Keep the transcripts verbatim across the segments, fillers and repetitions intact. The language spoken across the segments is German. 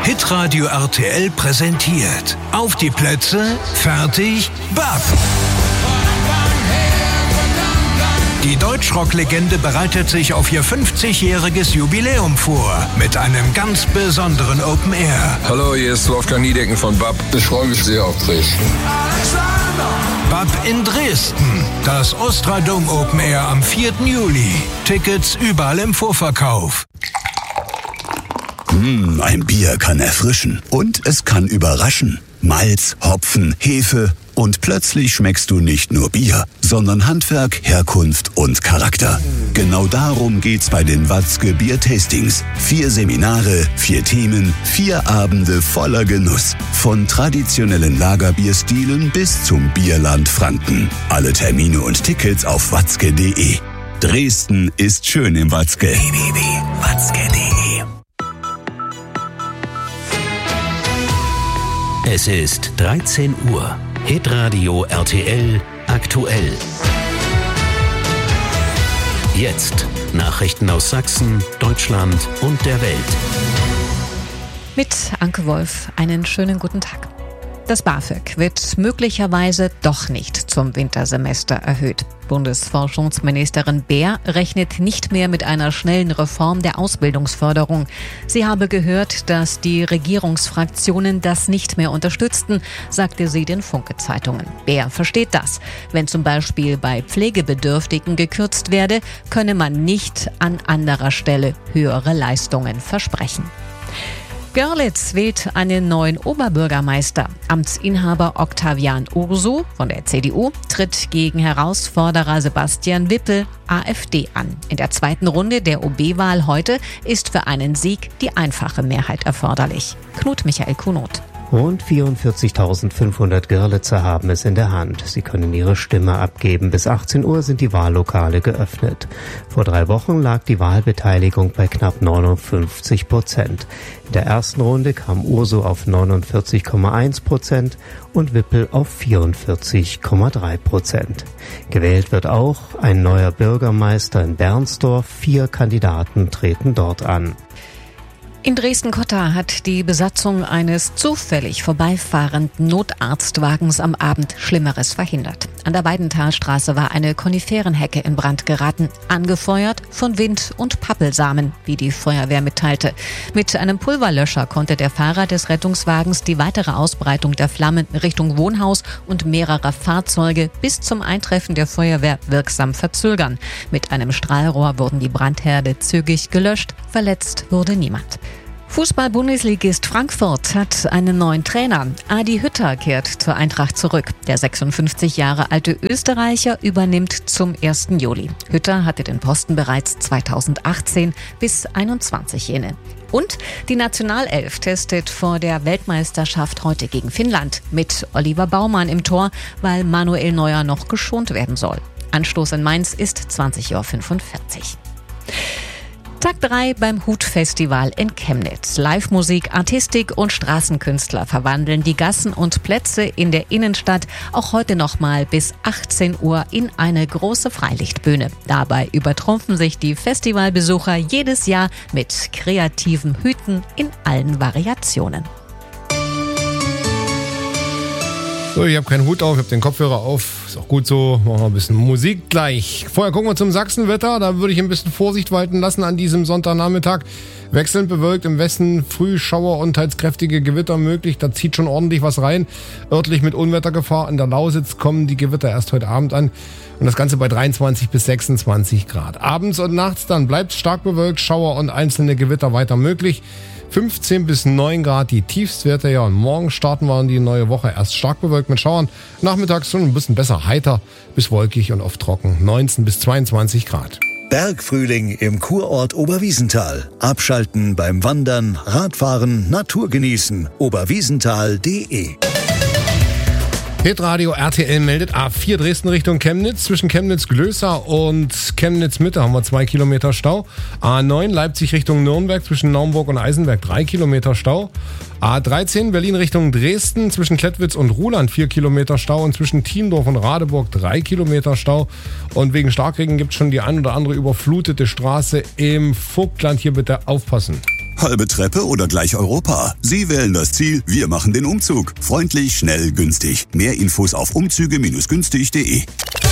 Hitradio R T L präsentiert. Auf die Plätze, fertig, Bab! Die Deutschrock-Legende bereitet sich auf ihr fünfzigjähriges Jubiläum vor. Mit einem ganz besonderen Open Air. Hallo, hier ist Wolfgang Niedecken von Bab. Ich freue mich sehr auf Dresden. Bab in Dresden. Das Ostradom Open Air am vierten Juli. Tickets überall im Vorverkauf. Mmh, ein Bier kann erfrischen und es kann überraschen. Malz, Hopfen, Hefe und plötzlich schmeckst du nicht nur Bier, sondern Handwerk, Herkunft und Charakter. Genau darum geht's bei den Watzke Bier-Tastings. Vier Seminare, vier Themen, vier Abende voller Genuss. Von traditionellen Lagerbierstilen bis zum Bierland Franken. Alle Termine und Tickets auf watzke punkt de. Dresden ist schön im Watzke. w w w punkt watzke punkt de. Es ist dreizehn Uhr. Hitradio R T L aktuell. Jetzt Nachrichten aus Sachsen, Deutschland und der Welt. Mit Anke Wolf, einen schönen guten Tag. Das BAföG wird möglicherweise doch nicht zum Wintersemester erhöht. Bundesforschungsministerin Baer rechnet nicht mehr mit einer schnellen Reform der Ausbildungsförderung. Sie habe gehört, dass die Regierungsfraktionen das nicht mehr unterstützten, sagte sie den Funke-Zeitungen. Baer versteht das. Wenn zum Beispiel bei Pflegebedürftigen gekürzt werde, könne man nicht an anderer Stelle höhere Leistungen versprechen. Görlitz wählt einen neuen Oberbürgermeister. Amtsinhaber Octavian Ursu von der C D U tritt gegen Herausforderer Sebastian Wippel, AfD, an. In der zweiten Runde der O B-Wahl heute ist für einen Sieg die einfache Mehrheit erforderlich. Knut Michael Kunot. Rund vierundvierzigtausendfünfhundert Görlitzer haben es in der Hand. Sie können ihre Stimme abgeben. Bis achtzehn Uhr sind die Wahllokale geöffnet. Vor drei Wochen lag die Wahlbeteiligung bei knapp neunundfünfzig Prozent. In der ersten Runde kam Ursu auf neunundvierzig Komma eins Prozent und Wippel auf vierundvierzig Komma drei Prozent. Gewählt wird auch ein neuer Bürgermeister in Bernsdorf. Vier Kandidaten treten dort an. In Dresden-Cotta hat die Besatzung eines zufällig vorbeifahrenden Notarztwagens am Abend Schlimmeres verhindert. An der Weidenthalstraße war eine Koniferenhecke in Brand geraten, angefeuert von Wind und Pappelsamen, wie die Feuerwehr mitteilte. Mit einem Pulverlöscher konnte der Fahrer des Rettungswagens die weitere Ausbreitung der Flammen Richtung Wohnhaus und mehrerer Fahrzeuge bis zum Eintreffen der Feuerwehr wirksam verzögern. Mit einem Strahlrohr wurden die Brandherde zügig gelöscht, verletzt wurde niemand. Fußball-Bundesligist Frankfurt hat einen neuen Trainer. Adi Hütter kehrt zur Eintracht zurück. Der sechsundfünfzig Jahre alte Österreicher übernimmt zum ersten Juli. Hütter hatte den Posten bereits zweitausendachtzehn bis einundzwanzig inne. Und die Nationalelf testet vor der Weltmeisterschaft heute gegen Finnland mit Oliver Baumann im Tor, weil Manuel Neuer noch geschont werden soll. Anstoß in Mainz ist zwanzig Uhr fünfundvierzig. Tag drei beim Hut-Festival in Chemnitz. Live-Musik, Artistik und Straßenkünstler verwandeln die Gassen und Plätze in der Innenstadt auch heute nochmal bis achtzehn Uhr in eine große Freilichtbühne. Dabei übertrumpfen sich die Festivalbesucher jedes Jahr mit kreativen Hüten in allen Variationen. So, ich habe keinen Hut auf, ich habe den Kopfhörer auf. Ist auch gut so. Machen wir ein bisschen Musik gleich. Vorher gucken wir zum Sachsenwetter. Da würde ich ein bisschen Vorsicht walten lassen an diesem Sonntagnachmittag. Wechselnd bewölkt im Westen, Frühschauer und teils kräftige Gewitter möglich. Da zieht schon ordentlich was rein. Örtlich mit Unwettergefahr. In der Lausitz kommen die Gewitter erst heute Abend an. Und das Ganze bei dreiundzwanzig bis sechsundzwanzig Grad. Abends und nachts dann bleibt es stark bewölkt. Schauer und einzelne Gewitter weiter möglich. fünfzehn bis neun Grad die Tiefstwerte. Ja, und morgen starten wir in die neue Woche. Erst stark bewölkt mit Schauern. Nachmittags schon ein bisschen besser heiter bis wolkig und oft trocken. neunzehn bis zweiundzwanzig Grad. Bergfrühling im Kurort Oberwiesenthal. Abschalten beim Wandern, Radfahren, Natur genießen. oberwiesenthal punkt de. Hitradio R T L meldet A vier Dresden Richtung Chemnitz. Zwischen Chemnitz-Glößer und Chemnitz-Mitte haben wir zwei Kilometer Stau. A neun Leipzig Richtung Nürnberg zwischen Naumburg und Eisenberg drei Kilometer Stau. A dreizehn Berlin Richtung Dresden zwischen Klettwitz und Ruhland vier Kilometer Stau und zwischen Thiendorf und Radeburg drei Kilometer Stau. Und wegen Starkregen gibt es schon die ein oder andere überflutete Straße im Vogtland. Hier bitte aufpassen. Halbe Treppe oder gleich Europa? Sie wählen das Ziel, wir machen den Umzug. Freundlich, schnell, günstig. Mehr Infos auf umzüge günstig punkt de.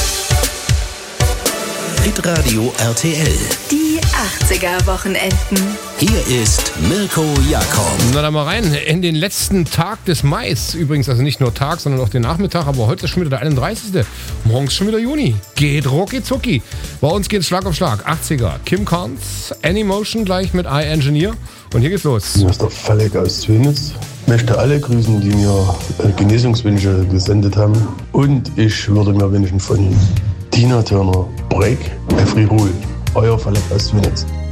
Hitradio R T L. Die achtziger-Wochenenden. Hier ist Mirko Jakob. Na dann mal rein, in den letzten Tag des Mais. Übrigens, also nicht nur Tag, sondern auch den Nachmittag. Aber heute ist schon wieder der einunddreißigste Morgen ist schon wieder Juni. Geht rucki zucki. Bei uns geht's Schlag auf Schlag. achtziger. Kim Carnes, Anymotion gleich mit iEngineer. Und hier geht's los. Hier ist der Falek aus Zwinitz. Ich möchte alle grüßen, die mir äh, Genesungswünsche gesendet haben. Und ich würde mir wünschen von Tina Turner, Break, Every Rule. Euer Falek aus Zwinitz.